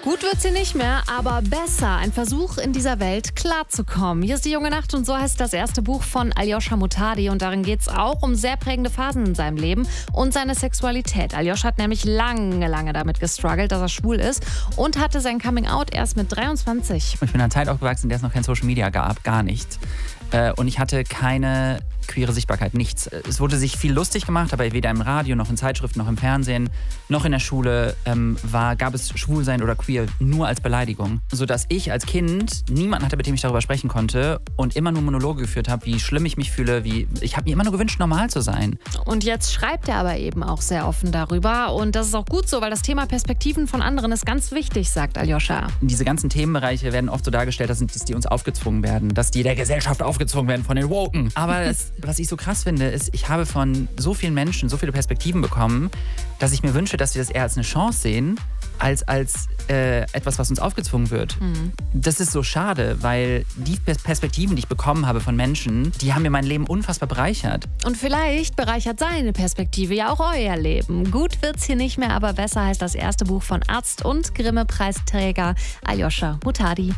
Gut wird sie nicht mehr, aber besser. Ein Versuch, in dieser Welt klarzukommen. Hier ist die junge Nacht und so heißt das erste Buch von Aljoscha Mutadi. Und darin geht es auch um sehr prägende Phasen in seinem Leben und seine Sexualität. Aljoscha hat nämlich lange damit gestruggelt, dass er schwul ist und hatte sein Coming-out erst mit 23. Ich bin in einer Zeit aufgewachsen, in der es noch kein Social Media gab, gar nicht. Und ich hatte keine queere Sichtbarkeit, nichts. Es wurde sich viel lustig gemacht, aber weder im Radio, noch in Zeitschriften, noch im Fernsehen, noch in der Schule gab es Schwulsein oder queer nur als Beleidigung. Sodass ich als Kind niemanden hatte, mit dem ich darüber sprechen konnte und immer nur Monologe geführt habe, wie schlimm ich mich fühle, ich habe mir immer nur gewünscht, normal zu sein. Und jetzt schreibt er aber eben auch sehr offen darüber und das ist auch gut so, weil das Thema Perspektiven von anderen ist ganz wichtig, sagt Aljoscha. Diese ganzen Themenbereiche werden oft so dargestellt, dass die uns aufgezwungen werden, dass die der Gesellschaft aufgezwungen werden von den Woken. Aber was ich so krass finde, ist, ich habe von so vielen Menschen so viele Perspektiven bekommen, dass ich mir wünsche, dass wir das eher als eine Chance sehen, als etwas, was uns aufgezwungen wird. Das ist so schade, weil die Perspektiven, die ich bekommen habe von Menschen, die haben mir mein Leben unfassbar bereichert. Und vielleicht bereichert seine Perspektive ja auch euer Leben. Gut wird's hier nicht mehr, aber besser heißt das erste Buch von Arzt und Grimme-Preisträger Aljoscha Mutadi.